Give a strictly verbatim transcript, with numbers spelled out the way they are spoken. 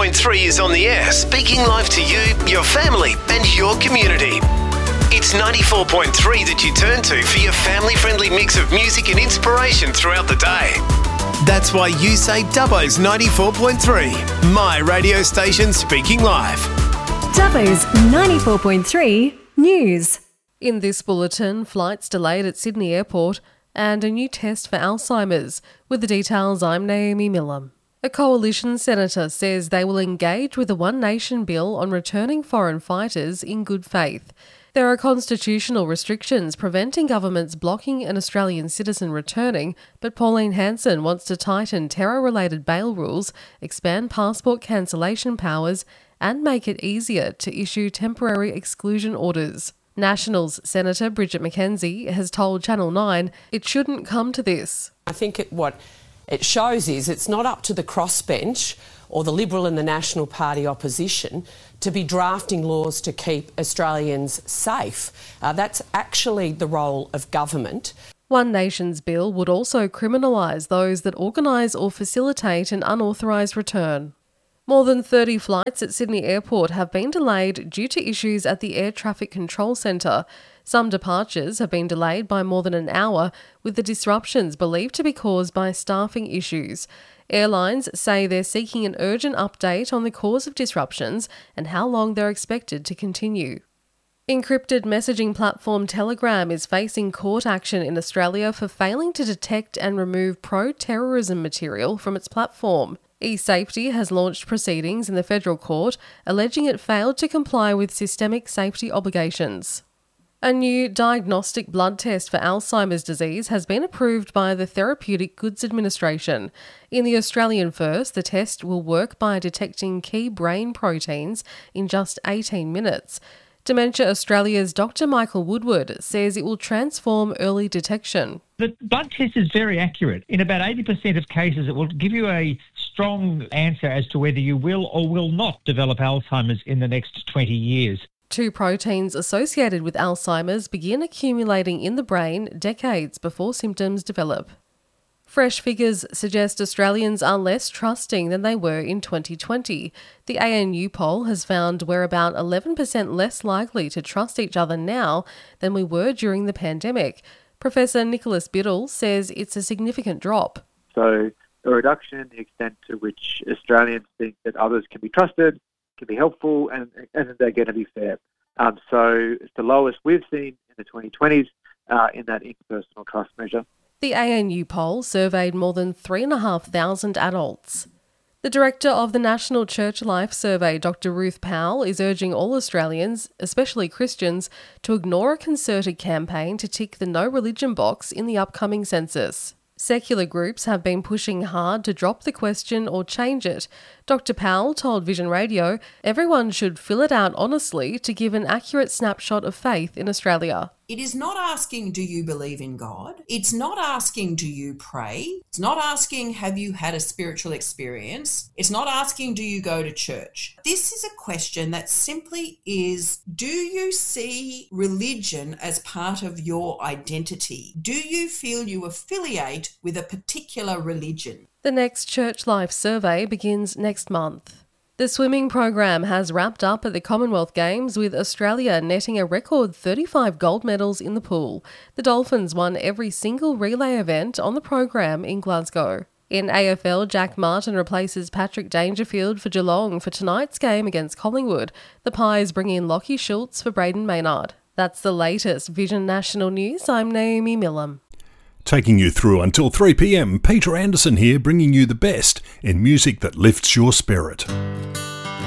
point three is on the air, speaking live to you, your family and your community. It's ninety-four point three that you turn to for your family-friendly mix of music and inspiration throughout the day. That's why you say Dubbo's ninety-four point three, my radio station speaking live. Dubbo's ninety-four point three News. In this bulletin, flights delayed at Sydney Airport and a new test for Alzheimer's. With the details, I'm Naomi Millam. A coalition senator says they will engage with the One Nation bill on returning foreign fighters in good faith. There are constitutional restrictions preventing governments blocking an Australian citizen returning, but Pauline Hanson wants to tighten terror-related bail rules, expand passport cancellation powers, and make it easier to issue temporary exclusion orders. Nationals Senator Bridget McKenzie has told Channel nine it shouldn't come to this. I think it, what it shows is it's not up to the crossbench or the Liberal and the National Party opposition to be drafting laws to keep Australians safe. Uh, that's actually the role of government. One Nation's bill would also criminalise those that organise or facilitate an unauthorised return. More than thirty flights at Sydney Airport have been delayed due to issues at the Air Traffic Control Centre. Some departures have been delayed by more than an hour, with the disruptions believed to be caused by staffing issues. Airlines say they're seeking an urgent update on the cause of disruptions and how long they're expected to continue. Encrypted messaging platform Telegram is facing court action in Australia for failing to detect and remove pro-terrorism material from its platform. eSafety has launched proceedings in the federal court, alleging it failed to comply with systemic safety obligations. A new diagnostic blood test for Alzheimer's disease has been approved by the Therapeutic Goods Administration. In the Australian first, the test will work by detecting key brain proteins in just eighteen minutes. Dementia Australia's Doctor Michael Woodward says it will transform early detection. The blood test is very accurate. In about eighty percent of cases, it will give you a strong answer as to whether you will or will not develop Alzheimer's in the next twenty years. Two proteins associated with Alzheimer's begin accumulating in the brain decades before symptoms develop. Fresh figures suggest Australians are less trusting than they were in twenty twenty. The A N U poll has found we're about eleven percent less likely to trust each other now than we were during the pandemic. Professor Nicholas Biddle says it's a significant drop. So a reduction in the extent to which Australians think that others can be trusted, can be helpful, and, and they're going to be fair. Um, so it's the lowest we've seen in the twenty twenties uh, in that interpersonal trust measure. The A N U poll surveyed more than three thousand five hundred adults. The director of the National Church Life Survey, Doctor Ruth Powell, is urging all Australians, especially Christians, to ignore a concerted campaign to tick the no religion box in the upcoming census. Secular groups have been pushing hard to drop the question or change it. Doctor Powell told Vision Radio everyone should fill it out honestly to give an accurate snapshot of faith in Australia. It is not asking, do you believe in God? It's not asking, do you pray? It's not asking, have you had a spiritual experience? It's not asking, do you go to church? This is a question that simply is, do you see religion as part of your identity? Do you feel you affiliate with a particular religion? The next Church Life survey begins next month. The swimming program has wrapped up at the Commonwealth Games, with Australia netting a record thirty-five gold medals in the pool. The Dolphins won every single relay event on the program in Glasgow. In A F L, Jack Martin replaces Patrick Dangerfield for Geelong for tonight's game against Collingwood. The Pies bring in Lockie Schultz for Braden Maynard. That's the latest Vision National News. I'm Naomi Millam. Taking you through until three p m, Peter Anderson here, bringing you the best in music that lifts your spirit.